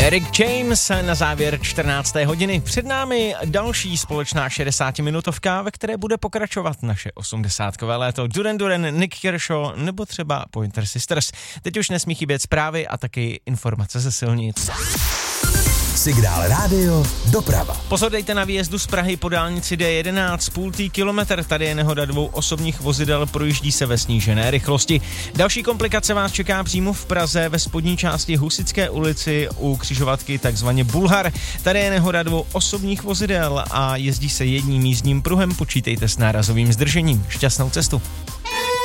Rick James na závěr 14. hodiny. Před námi další společná 60-minutovka, ve které bude pokračovat naše 80kové léto. Duran Duran, Nick Kershaw nebo třeba Pointer Sisters. Teď už nesmí chybět zprávy a taky informace ze silnic. Signál rádio, doprava. Pozor, dejte na výjezdu z Prahy po dálnici D11, půltý kilometr. Tady je nehoda dvou osobních vozidel, projíždí se ve snížené rychlosti. Další komplikace vás čeká přímo v Praze ve spodní části Husitské ulici u křižovatky takzvaně Bulhar. Tady je nehoda dvou osobních vozidel a jezdí se jedním jízdním pruhem. Počítejte s nárazovým zdržením. Šťastnou cestu.